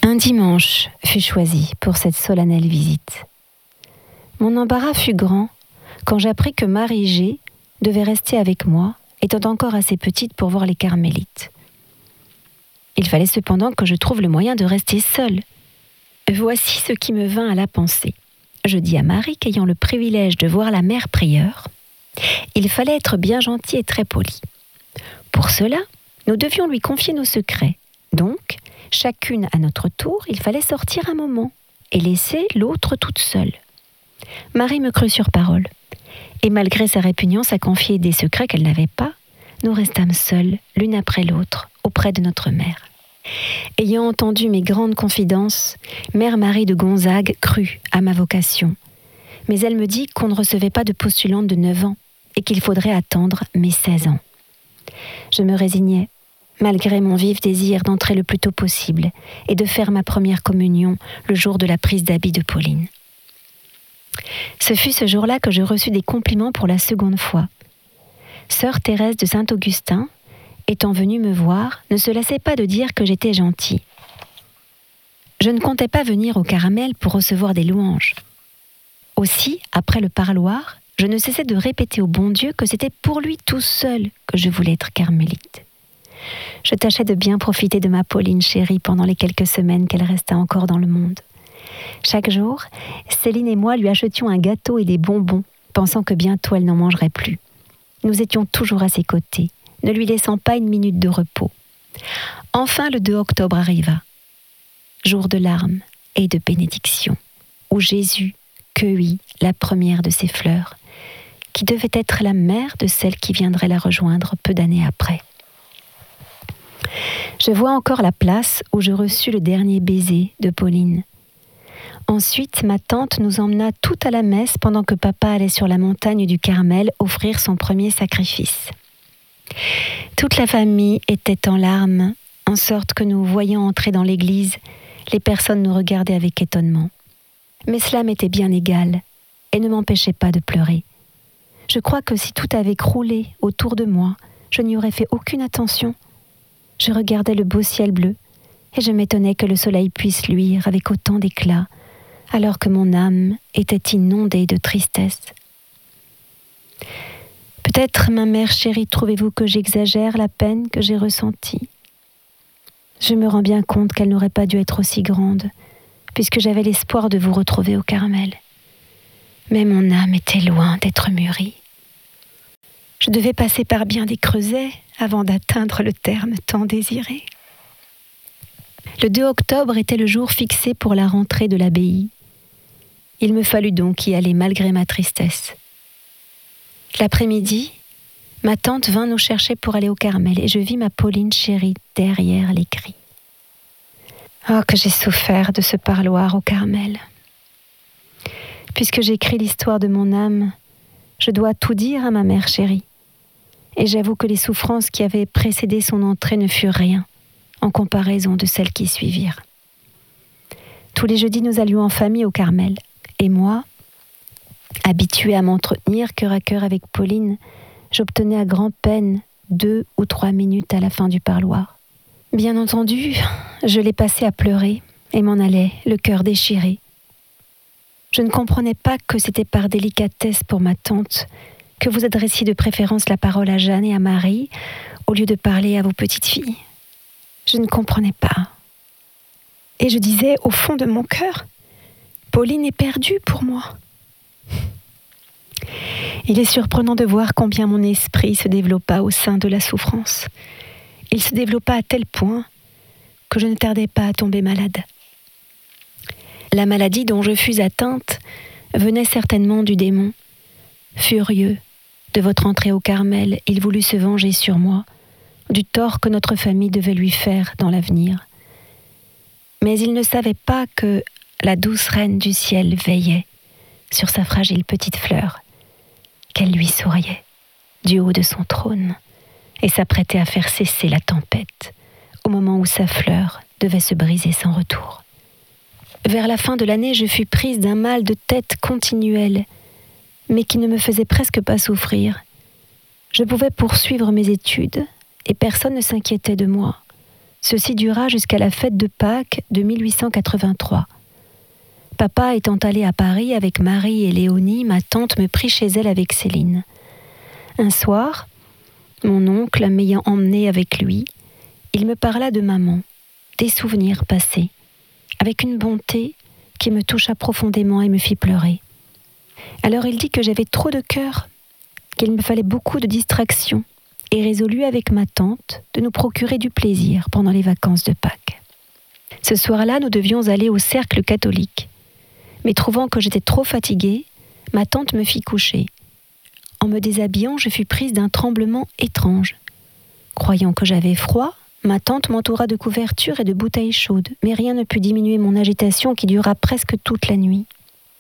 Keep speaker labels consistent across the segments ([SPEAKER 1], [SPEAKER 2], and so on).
[SPEAKER 1] Un dimanche fut choisi pour cette solennelle visite. Mon embarras fut grand quand j'appris que Marie G devait rester avec moi, étant encore assez petite pour voir les carmélites. Il fallait cependant que je trouve le moyen de rester seule. Voici ce qui me vint à la pensée. Je dis à Marie qu'ayant le privilège de voir la mère prieure, il fallait être bien gentil et très poli. Pour cela, nous devions lui confier nos secrets. Donc, chacune à notre tour, il fallait sortir un moment et laisser l'autre toute seule. Marie me crut sur parole. Et malgré sa répugnance à confier des secrets qu'elle n'avait pas, nous restâmes seules, l'une après l'autre, auprès de notre mère. Ayant entendu mes grandes confidences, mère Marie de Gonzague crut à ma vocation. Mais elle me dit qu'on ne recevait pas de postulante de 9 ans et qu'il faudrait attendre mes 16 ans. Je me résignais, malgré mon vif désir d'entrer le plus tôt possible et de faire ma première communion le jour de la prise d'habit de Pauline. Ce fut ce jour-là que je reçus des compliments pour la seconde fois. Sœur Thérèse de Saint-Augustin, étant venue me voir, ne se lassait pas de dire que j'étais gentille. Je ne comptais pas venir au Caramel pour recevoir des louanges. Aussi, après le parloir, je ne cessais de répéter au bon Dieu que c'était pour lui tout seul que je voulais être carmélite. Je tâchais de bien profiter de ma Pauline chérie pendant les quelques semaines qu'elle resta encore dans le monde. Chaque jour, Céline et moi lui achetions un gâteau et des bonbons, pensant que bientôt elle n'en mangerait plus. Nous étions toujours à ses côtés, ne lui laissant pas une minute de repos. Enfin, le 2 octobre arriva, jour de larmes et de bénédiction, où Jésus cueillit la première de ses fleurs, qui devait être la mère de celle qui viendrait la rejoindre peu d'années après. Je vois encore la place où je reçus le dernier baiser de Pauline. Ensuite, ma tante nous emmena toutes à la messe pendant que papa allait sur la montagne du Carmel offrir son premier sacrifice. Toute la famille était en larmes, en sorte que nous voyant entrer dans l'église, les personnes nous regardaient avec étonnement. Mais cela m'était bien égal et ne m'empêchait pas de pleurer. Je crois que si tout avait croulé autour de moi, je n'y aurais fait aucune attention. Je regardais le beau ciel bleu et je m'étonnais que le soleil puisse luire avec autant d'éclat, alors que mon âme était inondée de tristesse. Peut-être, ma mère chérie, trouvez-vous que j'exagère la peine que j'ai ressentie? Je me rends bien compte qu'elle n'aurait pas dû être aussi grande, puisque j'avais l'espoir de vous retrouver au Carmel. Mais mon âme était loin d'être mûrie. Je devais passer par bien des creusets avant d'atteindre le terme tant désiré. Le 2 octobre était le jour fixé pour la rentrée de l'abbaye. Il me fallut donc y aller malgré ma tristesse. L'après-midi, ma tante vint nous chercher pour aller au Carmel et je vis ma Pauline chérie derrière les grilles. Oh, que j'ai souffert de ce parloir au Carmel. Puisque j'écris l'histoire de mon âme, je dois tout dire à ma mère chérie. Et j'avoue que les souffrances qui avaient précédé son entrée ne furent rien en comparaison de celles qui suivirent. Tous les jeudis, nous allions en famille au Carmel. Et moi, habituée à m'entretenir cœur à cœur avec Pauline, j'obtenais à grand-peine 2 ou 3 minutes à la fin du parloir. Bien entendu, je l'ai passé à pleurer et m'en allais, le cœur déchiré. Je ne comprenais pas que c'était par délicatesse pour ma tante que vous adressiez de préférence la parole à Jeanne et à Marie au lieu de parler à vos petites filles. Je ne comprenais pas. Et je disais au fond de mon cœur, Pauline est perdue pour moi. Il est surprenant de voir combien mon esprit se développa au sein de la souffrance. Il se développa à tel point que je ne tardais pas à tomber malade. La maladie dont je fus atteinte venait certainement du démon. Furieux de votre entrée au Carmel, il voulut se venger sur moi, du tort que notre famille devait lui faire dans l'avenir. Mais il ne savait pas que la douce reine du ciel veillait sur sa fragile petite fleur, qu'elle lui souriait du haut de son trône et s'apprêtait à faire cesser la tempête au moment où sa fleur devait se briser sans retour. Vers la fin de l'année, je fus prise d'un mal de tête continuel, mais qui ne me faisait presque pas souffrir. Je pouvais poursuivre mes études et personne ne s'inquiétait de moi. Ceci dura jusqu'à la fête de Pâques de 1883. Papa étant allé à Paris avec Marie et Léonie, ma tante me prit chez elle avec Céline. Un soir, mon oncle m'ayant emmené avec lui, il me parla de maman, des souvenirs passés, avec une bonté qui me toucha profondément et me fit pleurer. Alors il dit que j'avais trop de cœur, qu'il me fallait beaucoup de distraction, et résolut avec ma tante de nous procurer du plaisir pendant les vacances de Pâques. Ce soir-là, nous devions aller au cercle catholique. Mais trouvant que j'étais trop fatiguée, ma tante me fit coucher. En me déshabillant, je fus prise d'un tremblement étrange. Croyant que j'avais froid, ma tante m'entoura de couvertures et de bouteilles chaudes, mais rien ne put diminuer mon agitation qui dura presque toute la nuit.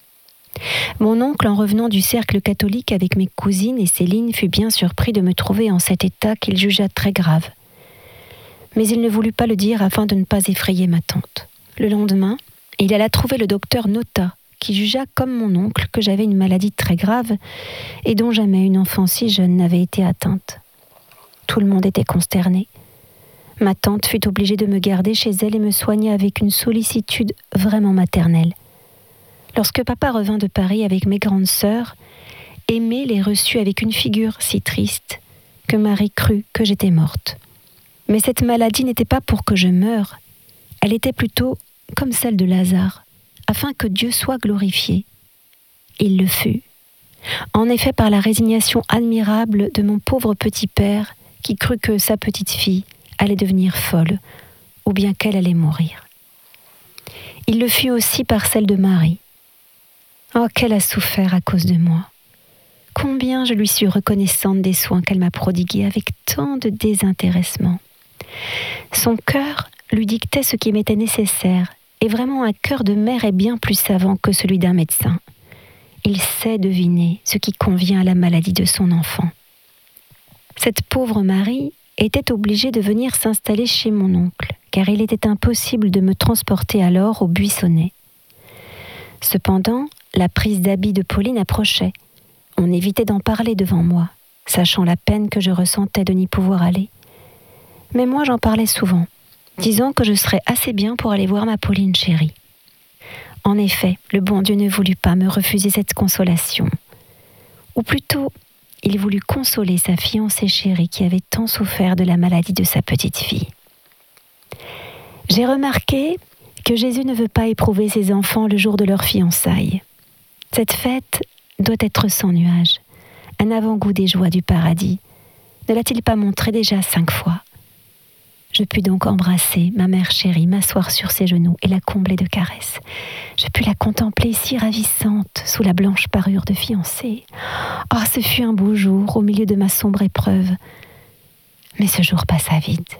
[SPEAKER 1] Mon oncle, en revenant du cercle catholique avec mes cousines et Céline, fut bien surpris de me trouver en cet état qu'il jugea très grave. Mais il ne voulut pas le dire afin de ne pas effrayer ma tante. Le lendemain, il alla trouver le docteur Nota, qui jugea comme mon oncle que j'avais une maladie très grave et dont jamais une enfant si jeune n'avait été atteinte. Tout le monde était consterné. Ma tante fut obligée de me garder chez elle et me soigner avec une sollicitude vraiment maternelle. Lorsque papa revint de Paris avec mes grandes sœurs, Aimée les reçut avec une figure si triste que Marie crut que j'étais morte. Mais cette maladie n'était pas pour que je meure, elle était plutôt comme celle de Lazare, afin que Dieu soit glorifié. Il le fut. En effet, par la résignation admirable de mon pauvre petit père, qui crut que sa petite fille allait devenir folle, ou bien qu'elle allait mourir. Il le fut aussi par celle de Marie. Oh, qu'elle a souffert à cause de moi. Combien je lui suis reconnaissante des soins qu'elle m'a prodigués avec tant de désintéressement. Son cœur lui dictait ce qui m'était nécessaire, et vraiment un cœur de mère est bien plus savant que celui d'un médecin. Il sait deviner ce qui convient à la maladie de son enfant. Cette pauvre Marie était obligée de venir s'installer chez mon oncle, car il était impossible de me transporter alors au Buissonnet. Cependant, la prise d'habit de Pauline approchait. On évitait d'en parler devant moi, sachant la peine que je ressentais de n'y pouvoir aller. Mais moi, j'en parlais souvent, disant que je serais assez bien pour aller voir ma Pauline chérie. En effet, le bon Dieu ne voulut pas me refuser cette consolation. Ou plutôt, il voulut consoler sa fiancée chérie qui avait tant souffert de la maladie de sa petite fille. J'ai remarqué que Jésus ne veut pas éprouver ses enfants le jour de leur fiançailles. Cette fête doit être sans nuage, un avant-goût des joies du paradis. Ne l'a-t-il pas montré déjà 5 fois ? Je pus donc embrasser ma mère chérie, m'asseoir sur ses genoux et la combler de caresses. Je pus la contempler si ravissante sous la blanche parure de fiancée. Oh, ce fut un beau jour au milieu de ma sombre épreuve. Mais ce jour passa vite.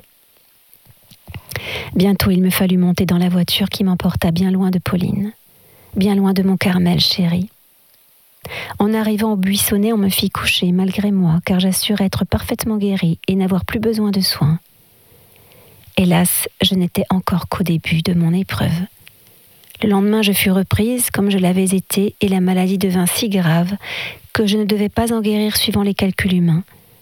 [SPEAKER 1] Bientôt, il me fallut monter dans la voiture qui m'emporta bien loin de Pauline, bien loin de mon Carmel chéri. En arrivant au Buissonnet, on me fit coucher malgré moi, car j'assurais être parfaitement guérie et n'avoir plus besoin de soins. Hélas, je n'étais encore qu'au début de mon épreuve. Le lendemain, je fus reprise comme je l'avais été et la maladie devint si grave que je ne devais pas en guérir suivant les calculs humains.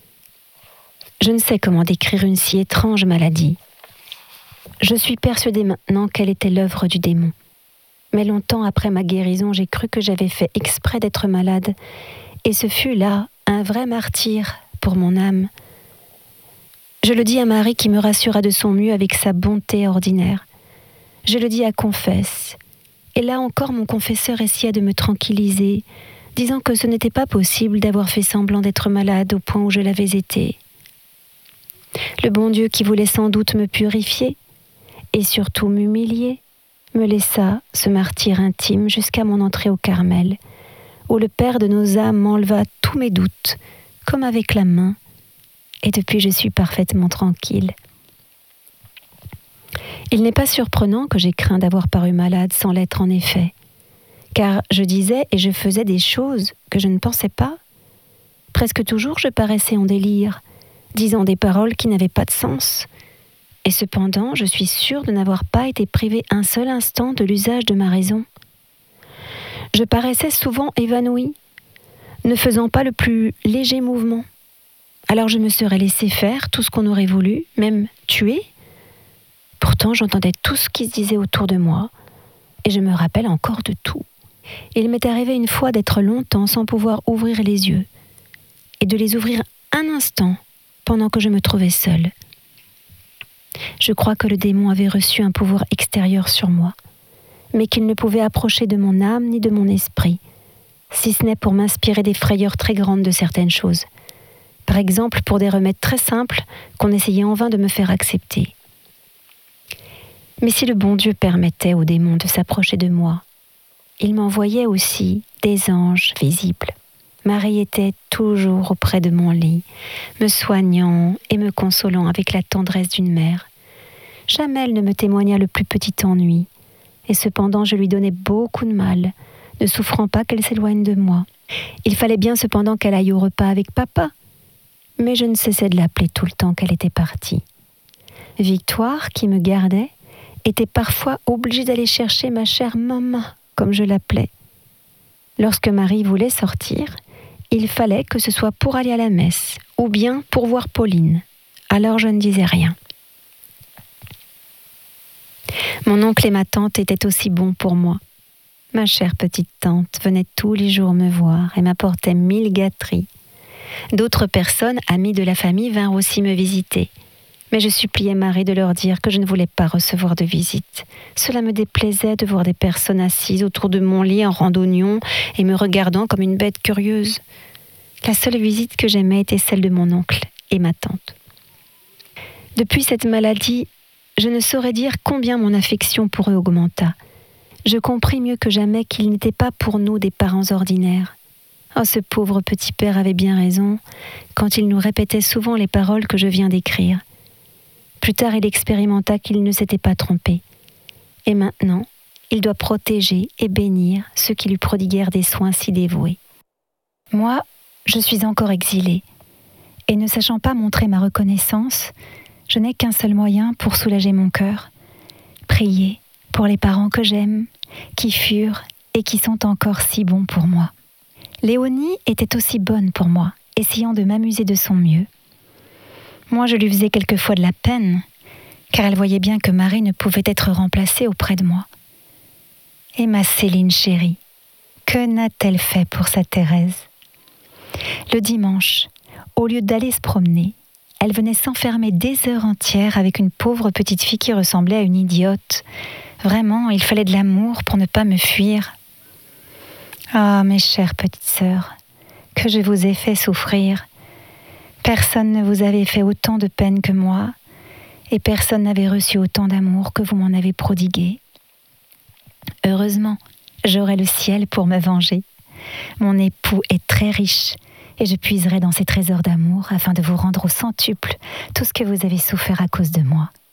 [SPEAKER 1] Je ne sais comment décrire une si étrange maladie. Je suis persuadée maintenant qu'elle était l'œuvre du démon. Mais longtemps après ma guérison, j'ai cru que j'avais fait exprès d'être malade, et ce fut là un vrai martyre pour mon âme. Je le dis à Marie qui me rassura de son mieux avec sa bonté ordinaire. Je le dis à Confesse. Et là encore mon confesseur essaya de me tranquilliser, disant que ce n'était pas possible d'avoir fait semblant d'être malade au point où je l'avais été. Le bon Dieu qui voulait sans doute me purifier, et surtout m'humilier, me laissa ce martyre intime jusqu'à mon entrée au Carmel, où le Père de nos âmes m'enleva tous mes doutes, comme avec la main, et depuis je suis parfaitement tranquille. Il n'est pas surprenant que j'aie craint d'avoir paru malade sans l'être en effet, car je disais et je faisais des choses que je ne pensais pas. Presque toujours je paraissais en délire, disant des paroles qui n'avaient pas de sens. Et cependant, je suis sûre de n'avoir pas été privée un seul instant de l'usage de ma raison. Je paraissais souvent évanouie, ne faisant pas le plus léger mouvement. Alors je me serais laissé faire tout ce qu'on aurait voulu, même tuer, Pourtant, j'entendais tout ce qui se disait autour de moi, et je me rappelle encore de tout. Il m'est arrivé une fois d'être longtemps sans pouvoir ouvrir les yeux, et de les ouvrir un instant pendant que je me trouvais seule. Je crois que le démon avait reçu un pouvoir extérieur sur moi, mais qu'il ne pouvait approcher de mon âme ni de mon esprit, si ce n'est pour m'inspirer des frayeurs très grandes de certaines choses. Par exemple, pour des remèdes très simples qu'on essayait en vain de me faire accepter. Mais si le bon Dieu permettait au démon de s'approcher de moi, il m'envoyait aussi des anges visibles. Marie était toujours auprès de mon lit, me soignant et me consolant avec la tendresse d'une mère. Jamais elle ne me témoigna le plus petit ennui, et cependant je lui donnais beaucoup de mal, ne souffrant pas qu'elle s'éloigne de moi. Il fallait bien cependant qu'elle aille au repas avec papa, mais je ne cessais de l'appeler tout le temps qu'elle était partie. Victoire, qui me gardait, était parfois obligée d'aller chercher ma chère maman, comme je l'appelais. Lorsque Marie voulait sortir, il fallait que ce soit pour aller à la messe, ou bien pour voir Pauline. Alors je ne disais rien. Mon oncle et ma tante étaient aussi bons pour moi. Ma chère petite tante venait tous les jours me voir et m'apportait 1000 gâteries. D'autres personnes, amies de la famille, vinrent aussi me visiter. Mais je suppliais Marie de leur dire que je ne voulais pas recevoir de visite. Cela me déplaisait de voir des personnes assises autour de mon lit en randonnion et me regardant comme une bête curieuse. La seule visite que j'aimais était celle de mon oncle et ma tante. Depuis cette maladie, je ne saurais dire combien mon affection pour eux augmenta. Je compris mieux que jamais qu'ils n'étaient pas pour nous des parents ordinaires. Oh, ce pauvre petit père avait bien raison quand il nous répétait souvent les paroles que je viens d'écrire. Plus tard, il expérimenta qu'il ne s'était pas trompé. Et maintenant, il doit protéger et bénir ceux qui lui prodiguèrent des soins si dévoués. Moi, je suis encore exilée, et ne sachant pas montrer ma reconnaissance, je n'ai qu'un seul moyen pour soulager mon cœur, prier pour les parents que j'aime, qui furent et qui sont encore si bons pour moi. Léonie était aussi bonne pour moi, essayant de m'amuser de son mieux. Moi, je lui faisais quelquefois de la peine, car elle voyait bien que Marie ne pouvait être remplacée auprès de moi. Et ma Céline chérie, que n'a-t-elle fait pour sa Thérèse ? Le dimanche, au lieu d'aller se promener, elle venait s'enfermer des heures entières avec une pauvre petite fille qui ressemblait à une idiote. Vraiment, il fallait de l'amour pour ne pas me fuir. Ah, mes chères petites sœurs, que je vous ai fait souffrir. Personne ne vous avait fait autant de peine que moi, et personne n'avait reçu autant d'amour que vous m'en avez prodigué. Heureusement, j'aurai le ciel pour me venger. Mon époux est très riche, et je puiserai dans ses trésors d'amour afin de vous rendre au centuple tout ce que vous avez souffert à cause de moi.